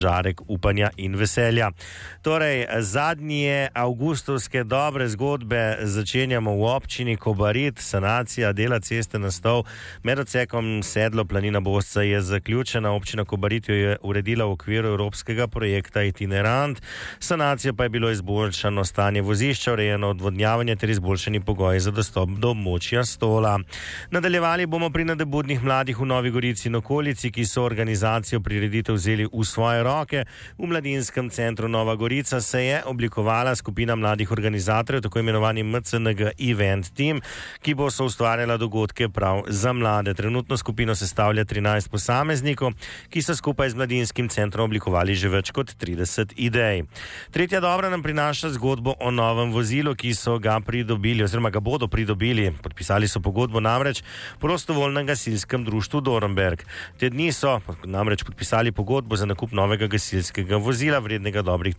žarek upanja in veselja. Torej, zadnje avgustovske dobre zgodbe začenjamo v občini Kobarid. Sanacija dela ceste Nastol med odsekom Sedlo Planina Bosca je zaključena. Občina Kobarid jo je uredila v okviru evropskega projekta Itinerant. Sanacija pa je bilo izboljšano stanje vozišča, urejeno odvodnjavanje ter izboljšani pogoji za dostop do območja Stola. Nadaljevali bomo pri nadebudnih mladih v Novi Gorici in okolici, ki so organizacijo prireditev vzeli v svoje roke. V Mladinskem centru Nova Gorica se je oblikovala skupina mladih organizatorjev, tako imenovani MCNG Event Team, ki bo soustvarjala dogodke prav za mlade. Trenutno skupino sestavlja 13 posameznikov, ki so skupaj z Mladinskim centrom oblikovali že več kot 30 idej. Tretja dobra nam prinaša zgodbo o novem vozilu, ki so ga pridobili oziroma ga bodo pridobili. Podpisali so pogodbo namreč prostovoljnem gasilskem društvu Dornberg. Te dni so namreč podpisali pogodbo za nakup novega gasilskega vozila vrednega dobrih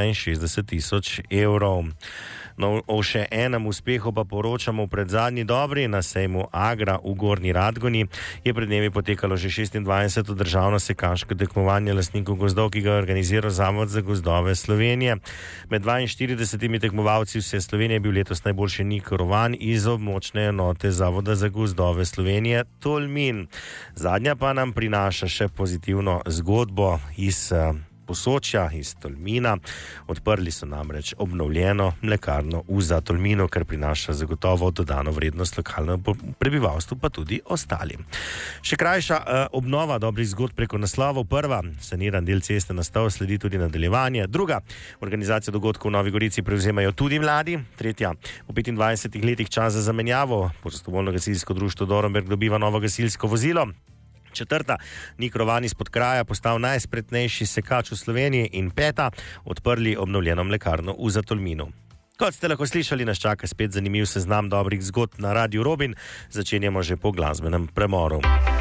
361 000 evrov. No, o še enem uspehu pa poročamo v predzadnji dobri. Na sejmu Agra v Gornji Radgoni je pred dnevi potekalo že 26. državno sekaško tekmovanje lastnikov gozdov, ki ga je organiziral Zavod za gozdove Slovenije. Med 42 tekmovalci vse Slovenije je bil letos najboljši Nik Rovan iz območne enote Zavoda za gozdove Slovenije Tolmin. Zadnja pa nam prinaša še pozitivno zgodbo iz Posočja, iz Tolmina. Odprli so namreč obnovljeno mlekarno v Tolminu, kar prinaša zagotovo dodano vrednost lokalnemu prebivalstvu, pa tudi ostalim. Še krajša obnova dobrih zgodb preko naslovov. Prva, saniran del ceste Nastol, sledi tudi nadaljevanje. Druga, organizacija dogodkov v Novi Gorici prevzemajo tudi mladi. Tretja, v 25 letih čas za zamenjavo. Prostovoljno gasilsko društvo Dornberg dobiva novo gasilsko vozilo. Četrta, Nik Rovan iz Podkraja postal najspretnejši sekač v Sloveniji. In peta, odprli obnovljeno mlekarno v Tolminu. Kot ste lahko slišali, nas čaka spet zanimiv seznam dobrih zgodb na Radiu Robin. Začenjamo že po glasbenem premoru.